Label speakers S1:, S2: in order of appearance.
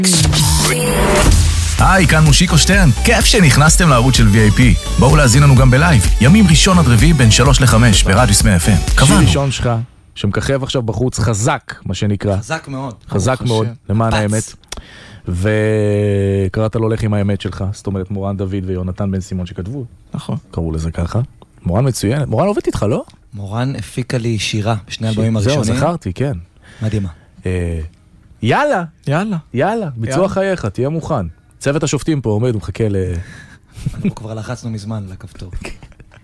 S1: היי, כאן מושיקו שטרן, כיף שנכנסתם לערוץ של VIP. בואו להזין לנו גם בלייב, ימים ראשון עד רביעי בין 3 ל-5 ברדיוס 100 FM. קבענו.
S2: שיר ראשון שלך, שמככב עכשיו בחוץ חזק, מה שנקרא.
S3: חזק מאוד.
S2: חזק מאוד, למען האמת. וקראת לו לך עם האמת שלך, זאת אומרת מורן דוד ויונתן בן סימון שכתבו.
S1: נכון.
S2: קראו לזה ככה. מורן מצוינת. מורן עובד איתך, לא?
S3: מורן הפיקה לי שירה בשני אלבומים הראשונים.
S2: זהו, זכרתי, כן.
S3: מדהימה.
S2: יאללה.
S1: יאללה.
S2: יאללה, ביצוע חייך, תהיה מוכן. צוות השופטים פה עומד, הוא מחכה
S3: אנחנו כבר לחצנו מזמן לכפתור.